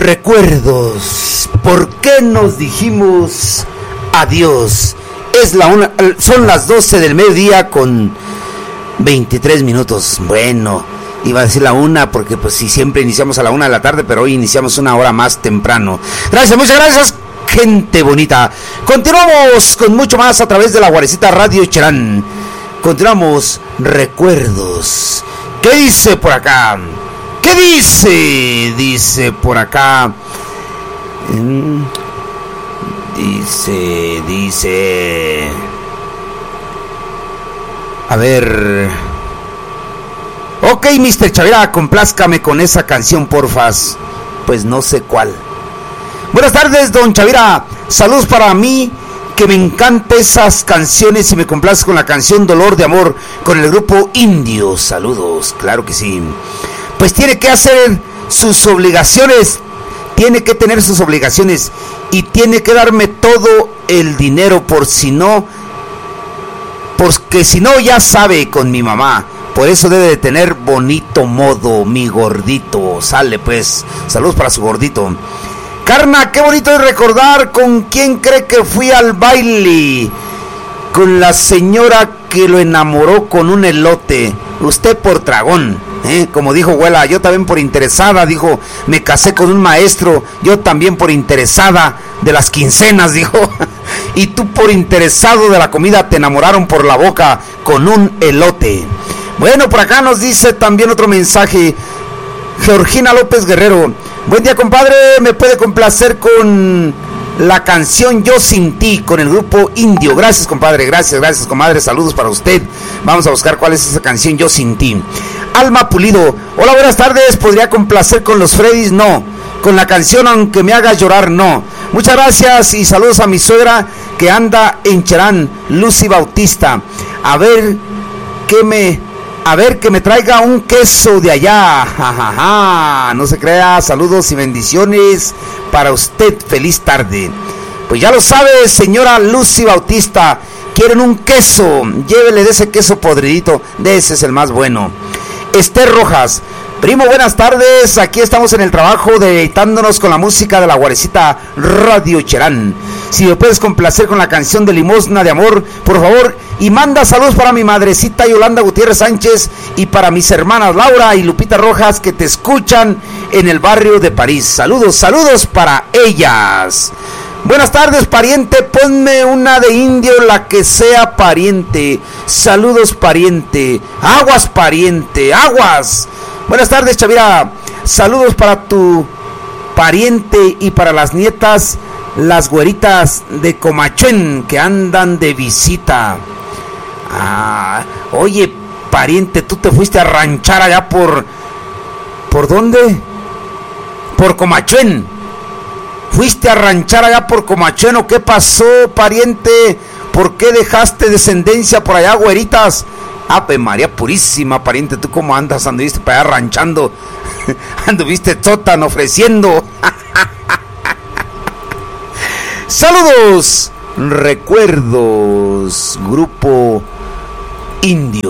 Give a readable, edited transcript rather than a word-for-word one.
recuerdos. ¿Por qué nos dijimos adiós? Son las 12 del mediodía con 23 minutos. Bueno, iba a decir la 1 porque pues sí, siempre iniciamos a la 1 de la tarde, pero hoy iniciamos una hora más temprano. Gracias, muchas gracias, gente bonita. Continuamos con mucho más a través de la Guarecita Radio Cherán. Continuamos, recuerdos. ¿Qué dice por acá? ¿Qué dice? Dice por acá. Dice. A ver. Ok, Mr. Chavira, complázcame con esa canción, porfas. Pues no sé cuál. Buenas tardes, don Chavira. Saludos para mí, que me encantan esas canciones y me complace con la canción Dolor de Amor con el grupo Indio. Saludos, claro que sí. Pues tiene que hacer sus obligaciones, tiene que tener sus obligaciones y tiene que darme todo el dinero porque si no ya sabe con mi mamá. Por eso debe de tener bonito modo, mi gordito. Sale pues, saludos para su gordito. Carna, qué bonito es recordar con quién cree que fui al baile. Con la señora que lo enamoró con un elote. Usted por tragón, como dijo abuela, yo también por interesada, dijo, me casé con un maestro, yo también por interesada de las quincenas, dijo. Y tú por interesado de la comida te enamoraron por la boca con un elote. Bueno, por acá nos dice también otro mensaje, Georgina López Guerrero. Buen día, compadre, me puede complacer con la canción Yo Sin Ti con el grupo Indio. Gracias, compadre, gracias, comadre, saludos para usted. Vamos a buscar cuál es esa canción Yo Sin Ti. Alma Pulido, hola, buenas tardes, ¿podría complacer con los Freddys? No. Con la canción Aunque me haga llorar, no. Muchas gracias y saludos a mi suegra que anda en Cherán, Lucy Bautista. A ver que me traiga un queso de allá. Jajaja. No se crea. Saludos y bendiciones para usted. Feliz tarde. Pues ya lo sabe, señora Lucy Bautista. Quieren un queso. Llévele de ese queso podridito. De ese es el más bueno. Esther Rojas. Primo, buenas tardes. Aquí estamos en el trabajo deleitándonos con la música de la Guarecita Radio Cherán. Si me puedes complacer con la canción de Limosna de Amor, por favor. Y manda saludos para mi madrecita Yolanda Gutiérrez Sánchez y para mis hermanas Laura y Lupita Rojas que te escuchan en el barrio de París. Saludos para ellas. Buenas tardes, pariente, ponme una de Indio, la que sea pariente. Saludos, pariente. Aguas, pariente, aguas. Buenas tardes, Chavira. Saludos para tu pariente y para las nietas, las güeritas de Comachuén que andan de visita. Oye, pariente, tú te fuiste a ranchar allá ¿por dónde? Por Comachuén. ¿Fuiste a ranchar allá por Comachuén o qué pasó, pariente? ¿Por qué dejaste descendencia por allá, güeritas? Ave María Purísima, pariente, ¿tú cómo andas? ¿Anduviste para allá ranchando? ¿Anduviste totan ofreciendo? Saludos, recuerdos, grupo Indio.